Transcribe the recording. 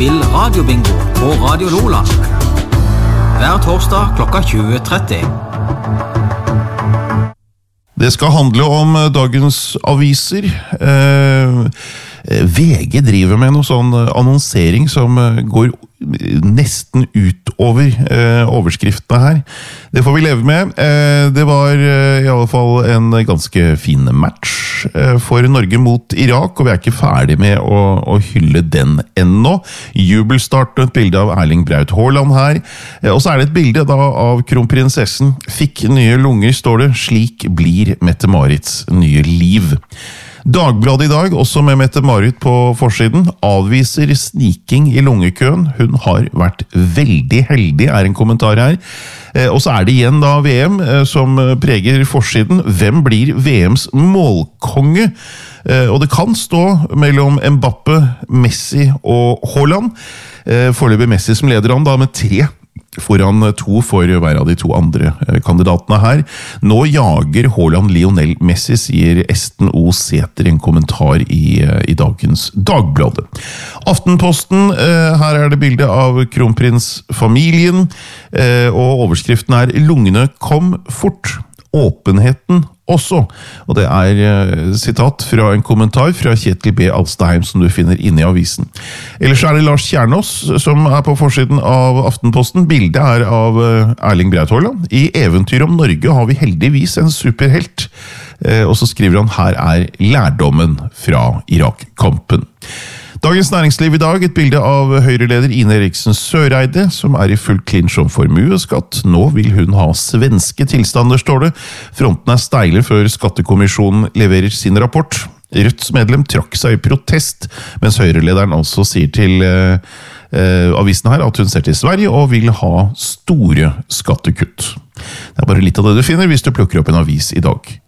Spill radiobingo på Radio Lola. Hver torsdag klokka 20:30. Det skal handle om dagens aviser. VG driver med noe sånn annonsering som går nesten utover overskriftene her. Det får vi leve med. Det var i alle fall en ganske fin match for Norge mot Irak, og vi er ikke ferdig med å hylle den ennå. Jubelstart og et bilde av Erling Braut Haaland her. Og så er det et bilde da av kronprinsessen. Fikk nye lunger, står det. Slik blir Mette-Marits nye liv. Dagbladet i dag, også med Mette-Marit på forsiden, avviser sniking i lungekøen. Hun har vært veldig heldig, er en kommentar her. Og så er det igjen da VM som preger forsiden. Hvem blir VMs målkonge? Og det kan stå mellom Mbappe, Messi og Haaland. Foreløpig Messi som leder an da med 3 foran 2 for hver av de 2 andre kandidatene her. Nå jager Haaland Lionel Messi, sier Esten O. Sæther i en kommentar i dagens Dagbladet. Aftenposten, her er det bilde av kronprinsfamilien, og overskriften er «Lungene kom fort, åpenheten også». Og det er sitat fra en kommentar fra Kjetil B. Alstaheim som du finner inne i avisen. Ellers er det Lars Kjernås som er på forsiden av Aftenposten. Bildet er av Erling Braut Haaland. I Eventyr om Norge har vi heldigvis en superhelt. Og så skriver han «Her er lærdommen fra Irak-kampen». Dagens Næringsliv i dag, et bilde av Høyre-leder Ine Eriksen Søreide, som er i full clinch om formueskatt. Nå vil hun ha svenske tilstander, står det. Fronten er steile før skattekommisjonen leverer sin rapport. Rødts medlem trakk seg i protest, mens Høyre-lederen altså sier til avisen her at hun ser til Sverige og vil ha store skattekutt. Det er bare litt av det du finner hvis du plukker opp en avis i dag.